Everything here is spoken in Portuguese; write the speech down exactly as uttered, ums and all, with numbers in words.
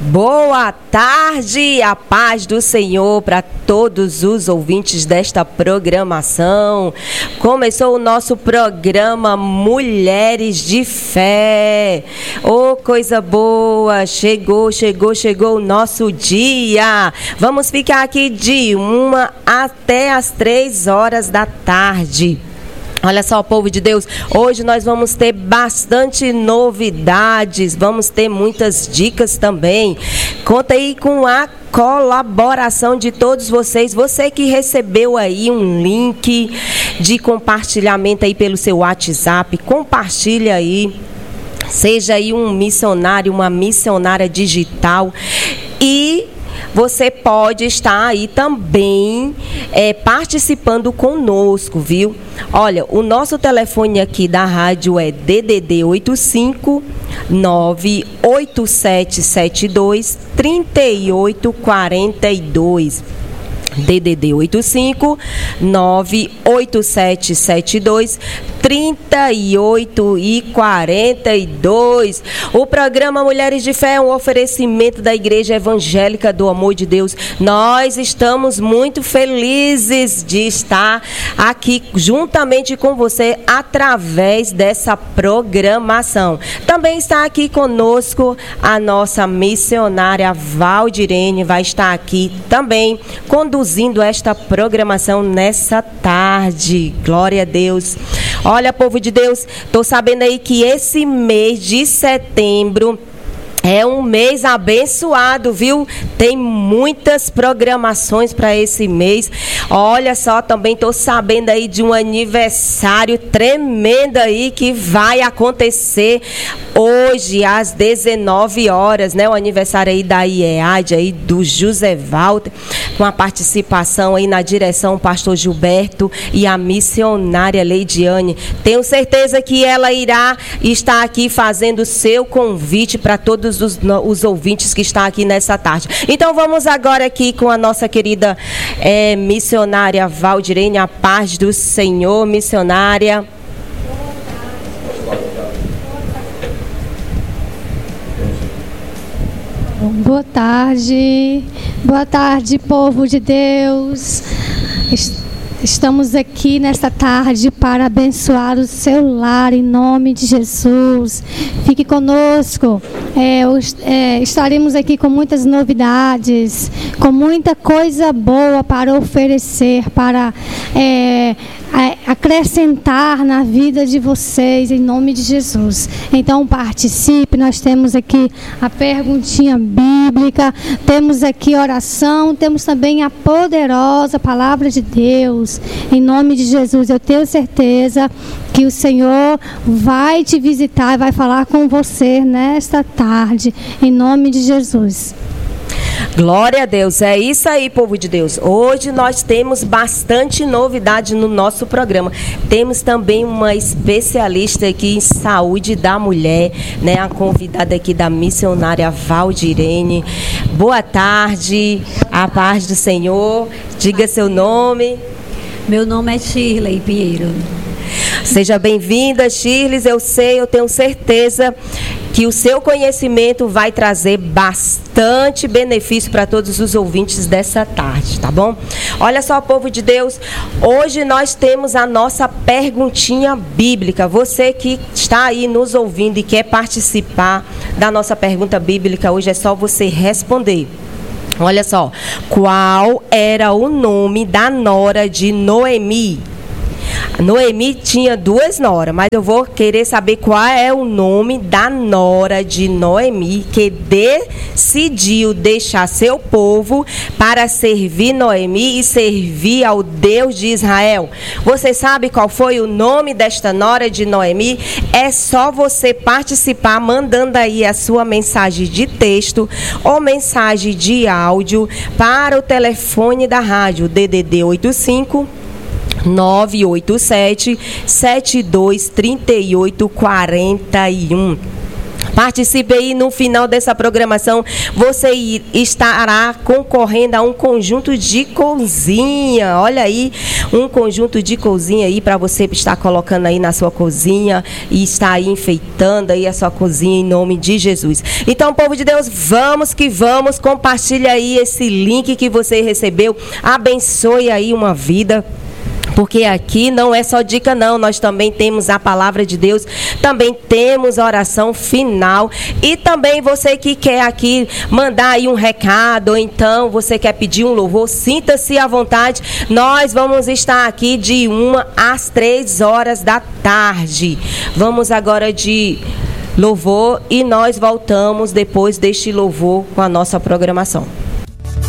Boa tarde, a paz do Senhor para todos os ouvintes desta programação. Começou o nosso programa Mulheres de Fé. Oh, coisa boa, chegou, chegou, chegou o nosso dia. Vamos ficar aqui de uma até as três horas da tarde. Olha só, povo de Deus, hoje nós vamos ter bastante novidades, vamos ter muitas dicas também. Conta aí com a colaboração de todos vocês, você que recebeu aí um link de compartilhamento aí pelo seu WhatsApp, compartilha aí, seja aí um missionário, uma missionária digital e você pode estar aí também é, participando conosco, viu? Olha, o nosso telefone aqui da rádio é D D D oito cinco, nove oito sete sete dois, três oito quatro dois. D D D oito cinco, nove oito sete sete dois, três oito quatro dois. O programa Mulheres de Fé é um oferecimento da Igreja Evangélica do Amor de Deus. Nós estamos muito felizes de estar aqui juntamente com você através dessa programação. Também está aqui conosco a nossa missionária Valdirene, vai estar aqui também conduzindo esta programação nessa tarde. Glória a Deus. Olha, povo de Deus, estou sabendo aí que esse mês de setembro é um mês abençoado, viu? Tem muitas programações para esse mês. Olha só, também estou sabendo aí de um aniversário tremendo aí que vai acontecer hoje às dezenove horas, né? O aniversário aí da I E A D, aí do José Walter, com a participação aí na direção o pastor Gilberto e a missionária Leidiane. Tenho certeza que ela irá estar aqui fazendo o seu convite para todos Os, os ouvintes que estão aqui nessa tarde. Então vamos agora aqui com a nossa querida é, missionária Valdirene, a paz do Senhor, missionária. Boa tarde, boa tarde, povo de Deus. Estamos aqui nesta tarde para abençoar o seu lar em nome de Jesus. Fique conosco. É, os, é, estaremos aqui com muitas novidades, com muita coisa boa para oferecer, para é, acrescentar na vida de vocês em nome de Jesus. Então participe, nós temos aqui a perguntinha bíblica, temos aqui oração, temos também a poderosa palavra de Deus. Em nome de Jesus, eu tenho certeza que o Senhor vai te visitar e vai falar com você nesta tarde, em nome de Jesus. Glória a Deus, é isso aí, povo de Deus. Hoje nós temos bastante novidade no nosso programa. Temos também uma especialista aqui em saúde da mulher, né? A convidada aqui da missionária Valdirene. Boa tarde, a paz do Senhor. Diga seu nome. Meu nome é Shirley Pinheiro. Seja bem-vinda, Shirley. Eu sei, eu tenho certeza que o seu conhecimento vai trazer bastante benefício para todos os ouvintes dessa tarde, tá bom? Olha só, povo de Deus, hoje nós temos a nossa perguntinha bíblica. Você que está aí nos ouvindo e quer participar da nossa pergunta bíblica, hoje é só você responder. Olha só, qual era o nome da nora de Noemi? Noemi tinha duas noras, mas eu vou querer saber qual é o nome da nora de Noemi que decidiu deixar seu povo para servir Noemi e servir ao Deus de Israel. Você sabe qual foi o nome desta nora de Noemi? É só você participar mandando aí a sua mensagem de texto ou mensagem de áudio para o telefone da rádio D D D oito cinco, nove oito sete, sete dois, três oito quatro um. Participe aí no final dessa programação. Você estará concorrendo a um conjunto de cozinha. Olha aí, um conjunto de cozinha aí para você estar colocando aí na sua cozinha e estar aí enfeitando aí a sua cozinha em nome de Jesus. Então, povo de Deus, vamos que vamos. Compartilha aí esse link que você recebeu. Abençoe aí uma vida. Porque aqui não é só dica não, nós também temos a palavra de Deus, também temos a oração final e também você que quer aqui mandar aí um recado, ou então você quer pedir um louvor, sinta-se à vontade, nós vamos estar aqui de uma às três horas da tarde. Vamos agora de louvor e nós voltamos depois deste louvor com a nossa programação.